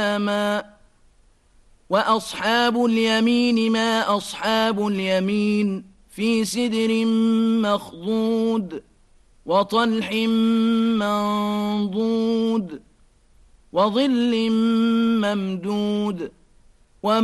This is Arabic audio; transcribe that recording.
وأصحاب اليمين ما أصحاب اليمين في سدر مخضود وطلح منضود وظل ممدود